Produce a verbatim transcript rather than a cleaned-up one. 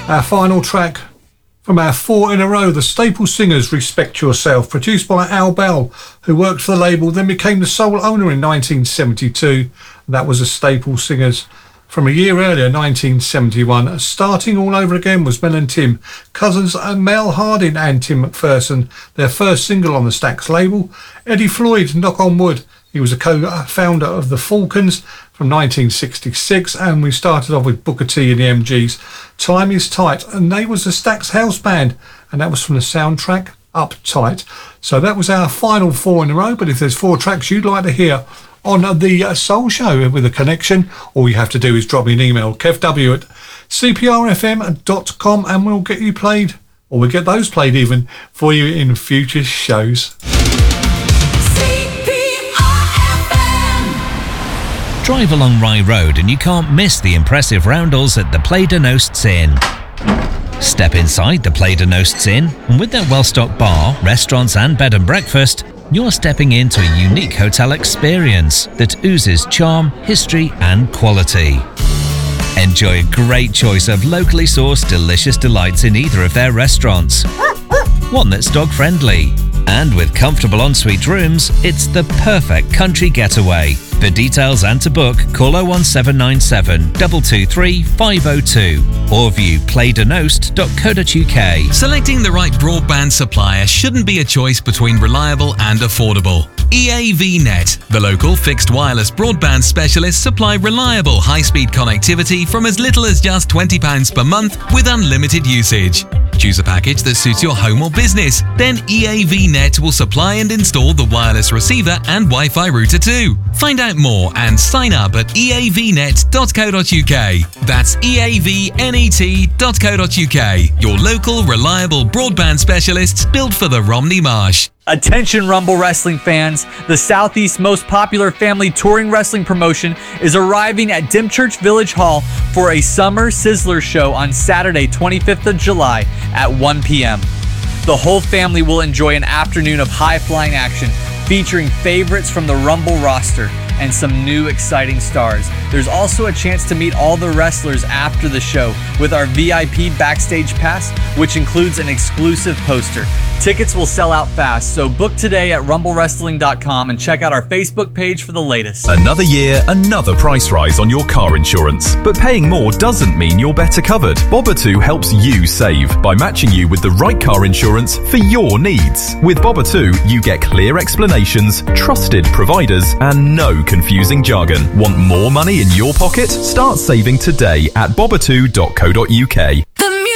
Our final track from our four in a row, the Staple Singers, Respect Yourself, produced by Al Bell, who worked for the label, then became the sole owner in nineteen seventy-two. That was the Staple Singers. From a year earlier, nineteen seventy-one, starting all over again was Mel and Tim, cousins Mel Harding and Tim McPherson, their first single on the Stax label. Eddie Floyd, Knock on Wood, he was a co-founder of the Falcons from nineteen sixty-six, and we started off with Booker T and the M Gs. Time is Tight, and they was the Stax House Band, and that was from the soundtrack Uptight. So that was our final four in a row, but if there's four tracks you'd like to hear on the Soul Show with a connection, all you have to do is drop me an email, kevw at c p r f m dot com, and we'll get you played, or we'll get those played even, for you in future shows. Drive along Rye Road and you can't miss the impressive roundels at the Play de Nosts Inn. Step inside the Play de Nosts Inn, and with their well-stocked bar, restaurants and bed and breakfast, you're stepping into a unique hotel experience that oozes charm, history and quality. Enjoy a great choice of locally sourced delicious delights in either of their restaurants. One that's dog-friendly. And with comfortable ensuite rooms, it's the perfect country getaway. For details and to book, call oh one seven nine seven, two two three, five oh two or view play de nost dot co dot u k. Selecting the right broadband supplier shouldn't be a choice between reliable and affordable. E A V Net, the local fixed wireless broadband specialists, supply reliable high-speed connectivity from as little as just twenty pounds per month with unlimited usage. Choose a package that suits your home or business. Then E A V Net will supply and install the wireless receiver and Wi-Fi router too. Find out more and sign up at e a v net dot co dot u k. That's e a v net dot co dot u k. Your local reliable broadband specialists built for the Romney Marsh. Attention Rumble Wrestling fans, the Southeast's most popular family touring wrestling promotion is arriving at Dymchurch Village Hall for a Summer Sizzler show on Saturday, twenty-fifth of July at one p.m. The whole family will enjoy an afternoon of high-flying action featuring favorites from the Rumble roster and some new exciting stars. There's also a chance to meet all the wrestlers after the show with our V I P Backstage Pass, which includes an exclusive poster. Tickets will sell out fast, so book today at rumble wrestling dot com and check out our Facebook page for the latest. Another year, another price rise on your car insurance. But paying more doesn't mean you're better covered. Bobbatu helps you save by matching you with the right car insurance for your needs. With Bobbatu, you get clear explanations, trusted providers, and no confusing jargon. Want more money in your pocket? Start saving today at bobbatu dot co dot u k.